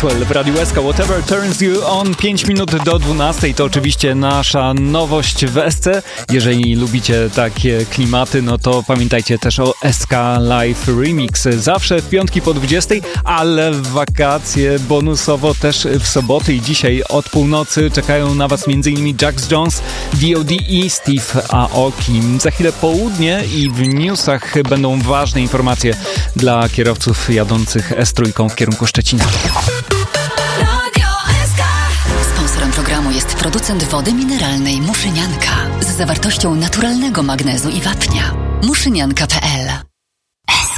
Maxwell w Radiu SK. Whatever turns you on. 5 minut do 12 to oczywiście nasza nowość w SC. Jeżeli lubicie takie klimaty, no to pamiętajcie też o SK Live Remix. Zawsze w piątki po 20, ale w wakacje bonusowo też w soboty i dzisiaj od północy czekają na Was m.in. Jax Jones, D.O.D. i Steve Aoki. Za chwilę południe i w newsach będą ważne informacje dla kierowców jadących S3 w kierunku Szczecina. Sponsorem programu jest producent wody mineralnej Muszynianka z zawartością naturalnego magnezu i wapnia. Muszynianka.pl